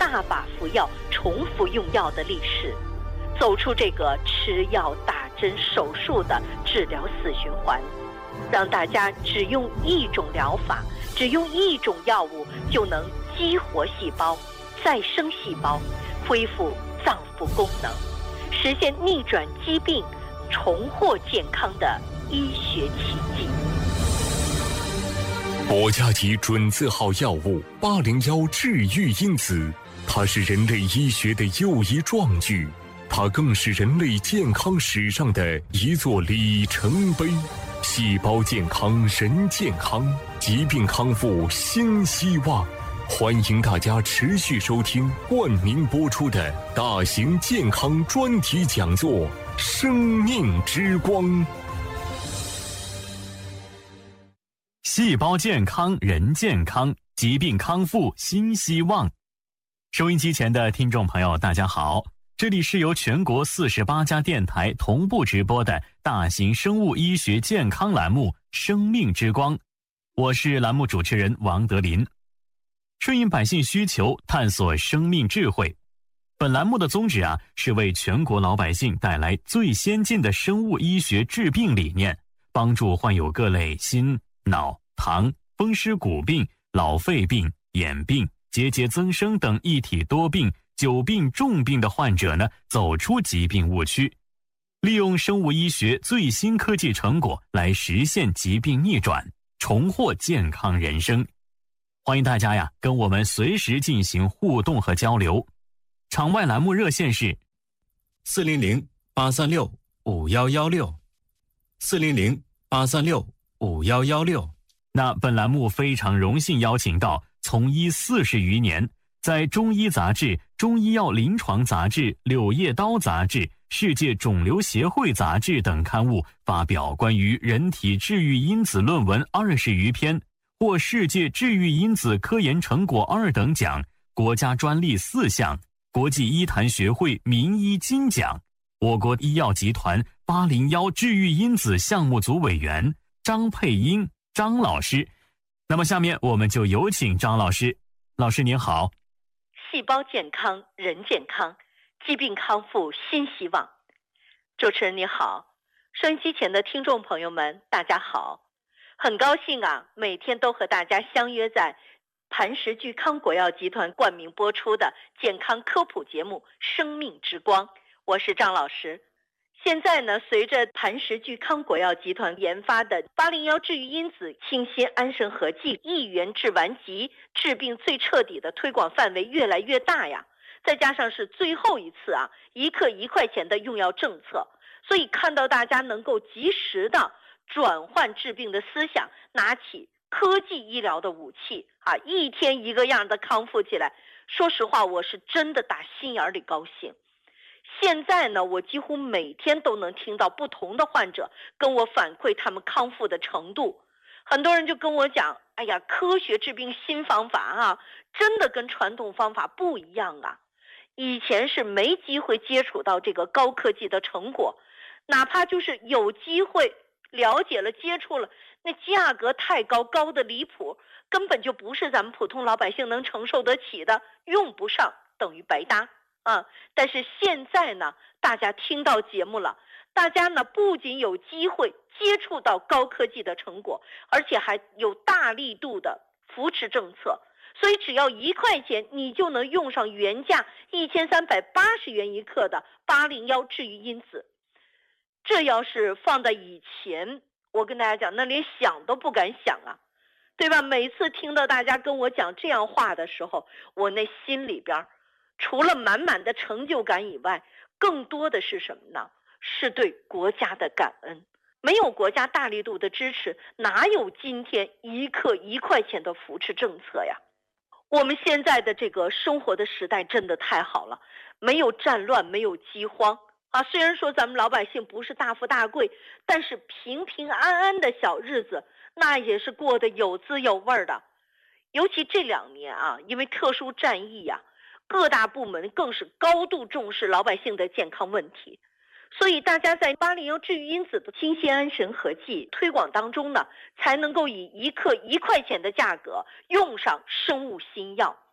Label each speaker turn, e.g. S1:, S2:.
S1: 大把服药、重复用药的历史，走出这个吃药、打针、手术的治疗死循环，让大家只用一种疗法，只用一种药物就能激活细胞、再生细胞，恢复脏腑功能，实现逆转疾病、重获健康的医学奇迹。
S2: 国家级准字号药物801治愈因子，它是人类医学的又一壮举，它更是人类健康史上的一座里程碑。细胞健康人健康，疾病康复新希望。欢迎大家持续收听冠名播出的大型健康专题讲座《生命之光》。
S3: 细胞健康人健康，疾病康复新希望。收音机前的听众朋友大家好，这里是由全国48家电台同步直播的大型生物医学健康栏目《生命之光》，我是栏目主持人王德林。顺应百姓需求，探索生命智慧。本栏目的宗旨是为全国老百姓带来最先进的生物医学治病理念，帮助患有各类心、脑、糖、风湿骨病、老肺病、眼病、结节增生等一体多病、久病重病的患者走出疾病误区，利用生物医学最新科技成果来实现疾病逆转，重获健康人生。欢迎大家跟我们随时进行互动和交流。场外栏目热线是
S4: 400-836-5116 400-836-5116。
S3: 那本栏目非常荣幸邀请到从医40余年，在中医杂志、中医药临床杂志、柳叶刀杂志、世界肿瘤协会杂志等刊物发表关于人体治愈因子论文20余篇，获世界治愈因子科研成果2等奖，国家专利4项，国际医坛学会名医金奖，我国医药集团801治愈因子项目组委员张佩英张老师。那么下面我们就有请张老师。老师您好。
S1: 细胞健康人健康，疾病康复新希望。主持人你好，收音机前的听众朋友们大家好，很高兴每天都和大家相约在磐石聚康国药集团冠名播出的健康科普节目《生命之光》，我是张老师。现在随着磐石聚康国药集团研发的801治愈因子清新安神合剂1元治完疾治病最彻底的推广范围越来越大再加上是最后一次1克1块钱的用药政策，所以看到大家能够及时的转换治病的思想，拿起科技医疗的武器一天一个样的康复起来，说实话我是真的打心眼里高兴。现在我几乎每天都能听到不同的患者跟我反馈他们康复的程度。很多人就跟我讲，哎呀，科学治病新方法真的跟传统方法不一样以前是没机会接触到这个高科技的成果，哪怕就是有机会了解了接触了，那价格太高，高的离谱，根本就不是咱们普通老百姓能承受得起的，用不上等于白搭但是现在大家听到节目了，大家不仅有机会接触到高科技的成果，而且还有大力度的扶持政策，所以只要1块钱你就能用上原价1380元1克的801治愈因子。这要是放在以前，我跟大家讲，那连想都不敢想对吧？每次听到大家跟我讲这样话的时候，我那心里边除了满满的成就感以外，更多的是什么呢？是对国家的感恩。没有国家大力度的支持，哪有今天1克1块钱的扶持政策呀？我们现在的这个生活的时代真的太好了，没有战乱，没有饥荒虽然说咱们老百姓不是大富大贵，但是平平安安的小日子那也是过得有滋有味的。尤其这2年因为特殊战役各大部门更是高度重视老百姓的健康问题，所以大家在801治愈因子的清新安神合剂推广当中才能够以1克1块钱的价格用上生物新药。